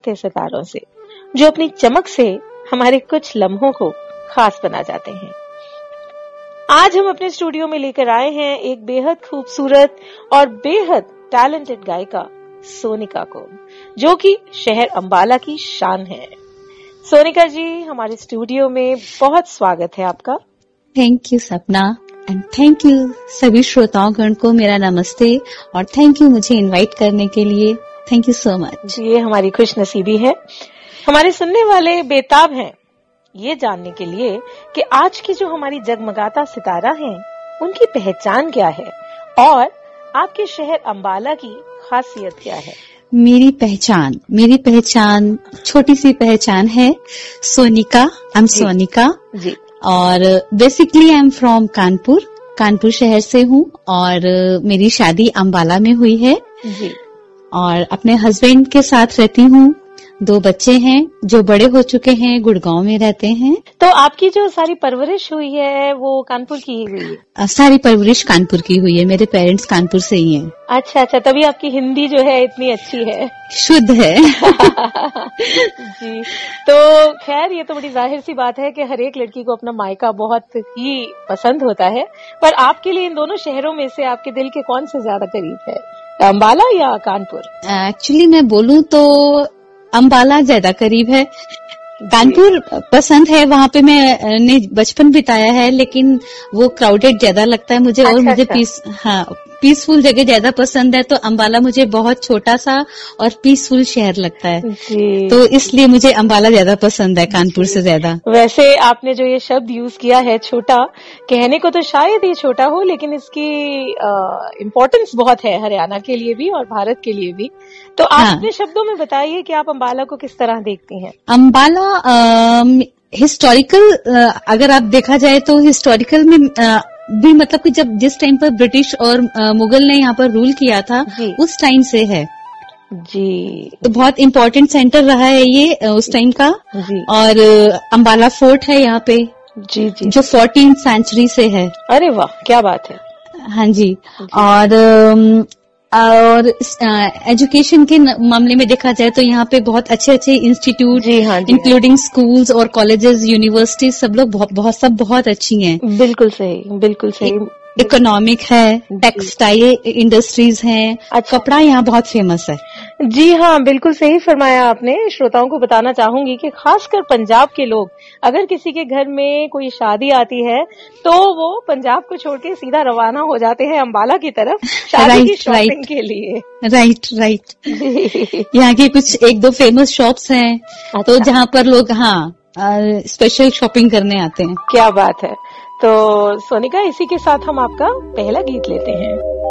थे सितारों से, जो अपनी चमक से हमारे कुछ लम्हों को खास बना जाते हैं। आज हम अपने स्टूडियो में लेकर आए हैं एक बेहद खूबसूरत और बेहद टैलेंटेड गायिका सोनिका को, जो कि शहर अंबाला की शान है। सोनिका जी, हमारे स्टूडियो में बहुत स्वागत है आपका। थैंक यू सपना एंड थैंक यू सभी श्रोताओं को मेरा नमस्ते और थैंक यू मुझे इनवाइट करने के लिए। Thank you so much. ये हमारी खुशनसीबी है। हमारे सुनने वाले बेताब हैं ये जानने के लिए कि आज की जो हमारी जगमगाता सितारा हैं उनकी पहचान क्या है और आपके शहर अंबाला की खासियत क्या है। मेरी पहचान छोटी सी पहचान है, सोनिका। आई एम सोनिका जी। और basically I am from Kanpur शहर से हूँ और मेरी शादी अंबाला में हुई है जी। और अपने हस्बैंड के साथ रहती हूँ। 2 बच्चे हैं जो बड़े हो चुके हैं, गुड़गांव में रहते हैं। तो आपकी जो सारी परवरिश हुई है वो कानपुर की ही हुई है? सारी परवरिश कानपुर की हुई है, मेरे पेरेंट्स कानपुर से ही हैं। अच्छा, तभी आपकी हिंदी जो है इतनी अच्छी है, शुद्ध है। जी। तो खैर, ये तो बड़ी जाहिर सी बात है कि हर एक लड़की को अपना मायका बहुत ही पसंद होता है, पर आपके लिए इन दोनों शहरों में से आपके दिल के कौन से ज्यादा करीब है, अंबाला या कानपुर? एक्चुअली मैं बोलूं तो अंबाला ज्यादा करीब है। कानपुर पसंद है, वहाँ पे मैंने बचपन बिताया है, लेकिन वो क्राउडेड ज्यादा लगता है मुझे। और मुझे पीसफुल जगह ज्यादा पसंद है, तो अंबाला मुझे बहुत छोटा सा और पीसफुल शहर लगता है जी। तो इसलिए मुझे अंबाला ज्यादा पसंद है कानपुर से ज्यादा। वैसे आपने जो ये शब्द यूज किया है छोटा, कहने को तो शायद ये छोटा हो, लेकिन इसकी इम्पोर्टेंस बहुत है हरियाणा के लिए भी और भारत के लिए भी। तो आप अपने शब्दों में बताइए कि आप अंबाला को किस तरह देखती हैं। अंबाला हिस्टोरिकल, अगर आप देखा जाए तो हिस्टोरिकल में भी, मतलब कि जब जिस टाइम पर ब्रिटिश और मुगल ने यहाँ पर रूल किया था उस टाइम से है जी। तो बहुत इम्पोर्टेंट सेंटर रहा है ये उस टाइम का जी। और अंबाला फोर्ट है यहाँ पे जी, जो 14th सेंचुरी से है। अरे वाह, क्या बात है। हाँ जी। और एजुकेशन के मामले में देखा जाए तो यहाँ पे बहुत अच्छे इंस्टीट्यूट, इंक्लूडिंग स्कूल्स और कॉलेजेस, यूनिवर्सिटीज, सब लोग बहुत अच्छी हैं। बिल्कुल सही। इकोनॉमिक है, टेक्सटाइल इंडस्ट्रीज हैं। कपड़ा यहाँ बहुत फेमस है। जी हाँ, बिल्कुल सही फरमाया आपने। श्रोताओं को बताना चाहूंगी कि खासकर पंजाब के लोग, अगर किसी के घर में कोई शादी आती है तो वो पंजाब को छोड़ के सीधा रवाना हो जाते हैं अंबाला की तरफ शादी की शॉपिंग के लिए। राइट। यहाँ की कुछ 1-2 फेमस शॉप्स हैं। तो जहाँ पर लोग स्पेशल शॉपिंग करने आते हैं। क्या बात है। तो सोनिका, इसी के साथ हम आपका पहला गीत लेते हैं।